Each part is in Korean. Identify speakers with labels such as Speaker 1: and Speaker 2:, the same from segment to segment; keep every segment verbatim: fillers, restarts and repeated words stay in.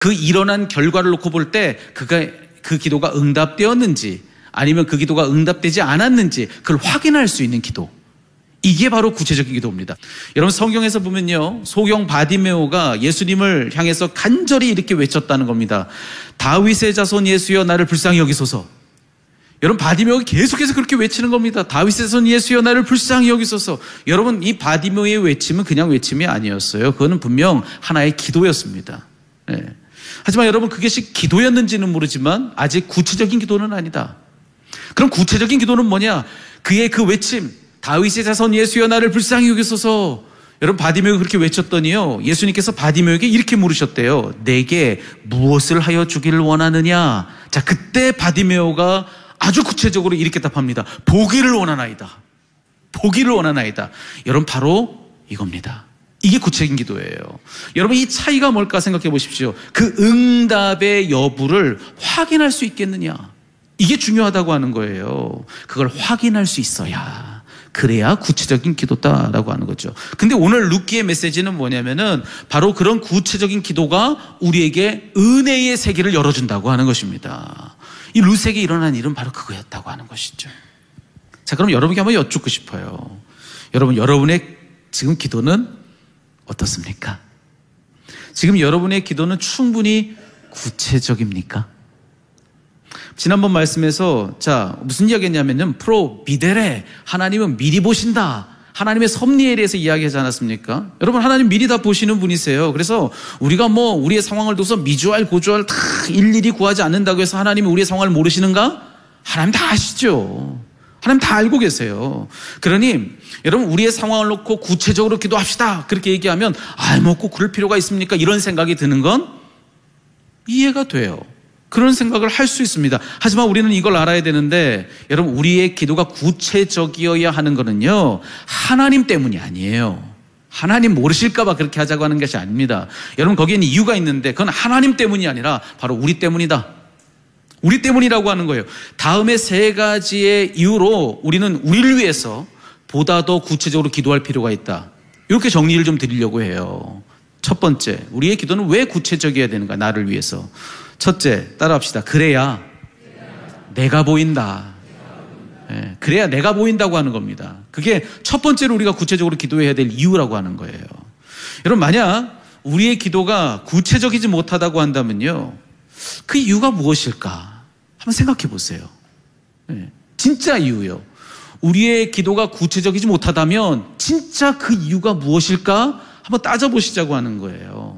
Speaker 1: 그 일어난 결과를 놓고 볼 때 그가 그 기도가 응답되었는지 아니면 그 기도가 응답되지 않았는지 그걸 확인할 수 있는 기도. 이게 바로 구체적인 기도입니다. 여러분 성경에서 보면요, 소경 바디메오가 예수님을 향해서 간절히 이렇게 외쳤다는 겁니다. 다윗의 자손 예수여 나를 불쌍히 여기소서. 여러분 바디메오가 계속해서 그렇게 외치는 겁니다. 다윗의 자손 예수여 나를 불쌍히 여기소서. 여러분 이 바디메오의 외침은 그냥 외침이 아니었어요. 그거는 분명 하나의 기도였습니다. 네. 하지만 여러분 그것이 기도였는지는 모르지만 아직 구체적인 기도는 아니다. 그럼 구체적인 기도는 뭐냐? 그의 그 외침, 다윗의 자손 예수여 나를 불쌍히 여기소서. 여러분 바디메오가 그렇게 외쳤더니요, 예수님께서 바디메오에게 이렇게 물으셨대요. 내게 무엇을 하여 주기를 원하느냐? 자, 그때 바디메오가 아주 구체적으로 이렇게 답합니다. 보기를 원하나이다. 보기를 원하나이다. 여러분 바로 이겁니다. 이게 구체적인 기도예요. 여러분 이 차이가 뭘까 생각해 보십시오. 그 응답의 여부를 확인할 수 있겠느냐. 이게 중요하다고 하는 거예요. 그걸 확인할 수 있어야, 그래야 구체적인 기도다라고 하는 거죠. 근데 오늘 루키의 메시지는 뭐냐면은 바로 그런 구체적인 기도가 우리에게 은혜의 세계를 열어준다고 하는 것입니다. 이 루세에게 일어난 일은 바로 그거였다고 하는 것이죠. 자, 그럼 여러분께 한번 여쭙고 싶어요. 여러분, 여러분의 지금 기도는 어떻습니까? 지금 여러분의 기도는 충분히 구체적입니까? 지난번 말씀에서 자 무슨 이야기했냐면요, 프로 비데레, 하나님은 미리 보신다. 하나님의 섭리에 대해서 이야기하지 않았습니까? 여러분 하나님 미리 다 보시는 분이세요. 그래서 우리가 뭐 우리의 상황을 둬서 미주알 고주알 다 일일이 구하지 않는다고 해서 하나님이 우리의 상황을 모르시는가? 하나님 다 아시죠. 하나님 다 알고 계세요. 그러니 여러분 우리의 상황을 놓고 구체적으로 기도합시다 그렇게 얘기하면 아, 뭐 꼭 그럴 필요가 있습니까? 이런 생각이 드는 건 이해가 돼요. 그런 생각을 할 수 있습니다. 하지만 우리는 이걸 알아야 되는데, 여러분 우리의 기도가 구체적이어야 하는 거는요, 하나님 때문이 아니에요. 하나님 모르실까 봐 그렇게 하자고 하는 것이 아닙니다. 여러분 거기에는 이유가 있는데 그건 하나님 때문이 아니라 바로 우리 때문이다. 우리 때문이라고 하는 거예요. 다음에 세 가지의 이유로 우리는 우리를 위해서 보다 더 구체적으로 기도할 필요가 있다. 이렇게 정리를 좀 드리려고 해요. 첫 번째, 우리의 기도는 왜 구체적이어야 되는가? 나를 위해서. 첫째, 따라합시다. 그래야 내가 보인다. 네, 그래야 내가 보인다고 하는 겁니다. 그게 첫 번째로 우리가 구체적으로 기도해야 될 이유라고 하는 거예요. 여러분 만약 우리의 기도가 구체적이지 못하다고 한다면요, 그 이유가 무엇일까? 한번 생각해 보세요. 네, 진짜 이유요. 우리의 기도가 구체적이지 못하다면 진짜 그 이유가 무엇일까? 한번 따져보시자고 하는 거예요.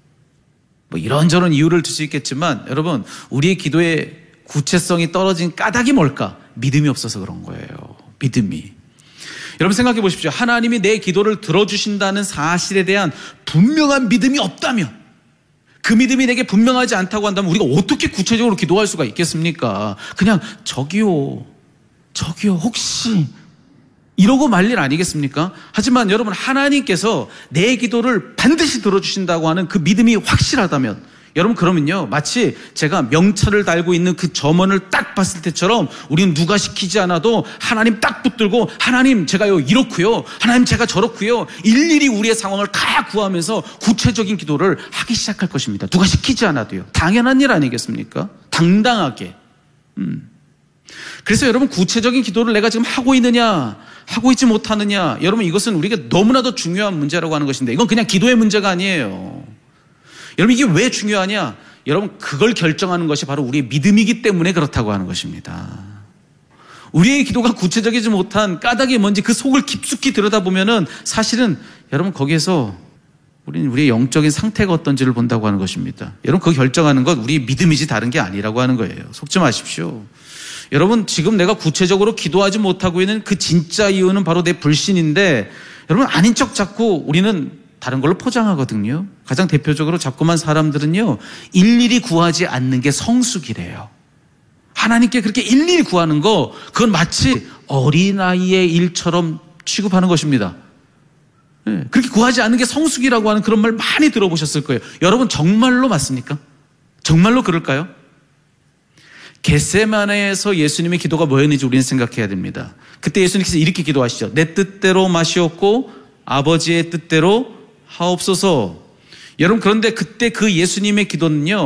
Speaker 1: 뭐 이런저런 이유를 들 수 있겠지만 여러분 우리의 기도의 구체성이 떨어진 까닭이 뭘까? 믿음이 없어서 그런 거예요. 믿음이. 여러분 생각해 보십시오. 하나님이 내 기도를 들어주신다는 사실에 대한 분명한 믿음이 없다면, 그 믿음이 내게 분명하지 않다고 한다면 우리가 어떻게 구체적으로 기도할 수가 있겠습니까? 그냥 저기요 저기요 혹시 이러고 말 일 아니겠습니까? 하지만 여러분 하나님께서 내 기도를 반드시 들어주신다고 하는 그 믿음이 확실하다면, 여러분 그러면요 마치 제가 명찰을 달고 있는 그 점원을 딱 봤을 때처럼 우리는 누가 시키지 않아도 하나님 딱 붙들고 하나님 제가요 이렇고요, 하나님 제가 저렇고요, 일일이 우리의 상황을 다 구하면서 구체적인 기도를 하기 시작할 것입니다. 누가 시키지 않아도요. 당연한 일 아니겠습니까? 당당하게. 음. 그래서 여러분 구체적인 기도를 내가 지금 하고 있느냐 하고 있지 못하느냐, 여러분 이것은 우리가 너무나도 중요한 문제라고 하는 것인데 이건 그냥 기도의 문제가 아니에요. 여러분 이게 왜 중요하냐? 여러분 그걸 결정하는 것이 바로 우리의 믿음이기 때문에 그렇다고 하는 것입니다. 우리의 기도가 구체적이지 못한 까닭이 뭔지 그 속을 깊숙이 들여다보면은 사실은 여러분 거기에서 우리는 우리의 영적인 상태가 어떤지를 본다고 하는 것입니다. 여러분 그거 결정하는 건 우리의 믿음이지 다른 게 아니라고 하는 거예요. 속지 마십시오. 여러분 지금 내가 구체적으로 기도하지 못하고 있는 그 진짜 이유는 바로 내 불신인데, 여러분 아닌 척 자꾸 우리는 다른 걸로 포장하거든요. 가장 대표적으로 자꾸만 사람들은요 일일이 구하지 않는 게 성숙이래요. 하나님께 그렇게 일일이 구하는 거 그건 마치 어린아이의 일처럼 취급하는 것입니다. 네, 그렇게 구하지 않는 게 성숙이라고 하는 그런 말 많이 들어보셨을 거예요. 여러분 정말로 맞습니까? 정말로 그럴까요? 겟세마네에서 예수님의 기도가 뭐였는지 우리는 생각해야 됩니다. 그때 예수님께서 이렇게 기도하시죠. 내 뜻대로 마시옵고 아버지의 뜻대로 하옵소서. 여러분, 그런데 그때 그 예수님의 기도는요,